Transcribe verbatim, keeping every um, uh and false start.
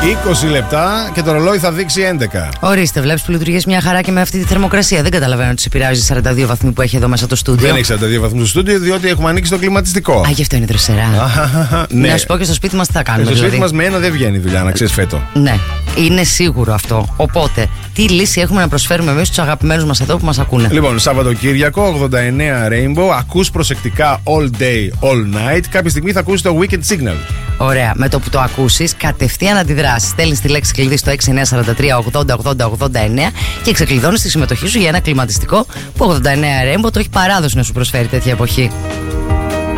είκοσι λεπτά και το ρολόι θα δείξει έντεκα. Ορίστε, βλέπεις που λειτουργείς μια χαρά και με αυτή τη θερμοκρασία. Δεν καταλαβαίνω ότι σε πειράζει σαράντα δύο βαθμοί που έχει εδώ μέσα το στούντιο. Δεν έχει σαράντα δύο βαθμούς στο στούντιο, διότι έχουμε ανοίξει το κλιματιστικό. Α, γι' αυτό είναι δροσερά. Ναι. Να σου πω και στο σπίτι μας τι θα κάνουμε. Στο δηλαδή. σπίτι μας με ένα δεν βγαίνει η δουλειά, να ξέρεις φέτο. Ναι, είναι σίγουρο αυτό. Οπότε, τι λύση έχουμε να προσφέρουμε εμείς στους αγαπημένους μας εδώ που μας ακούνε. Λοιπόν, Σαββατοκύριακο, ογδόντα εννέα Rainbow. Ακούς προσεκτικά all day, all night. Κάποια στιγμή θα ακούσεις το Weekend Signal. Ωραία. Με το που το ακούσεις, κατευθείαν αντιδράσεις. Στέλνεις τη λέξη κλειδί στο έξι εννιά τέσσερα τρία ογδόντα ογδόντα ογδόντα εννέα και ξεκλειδώνεις τη συμμετοχή σου για ένα κλιματιστικό που ογδόντα εννέα Rainbow το έχει παράδοση να σου προσφέρει τέτοια εποχή.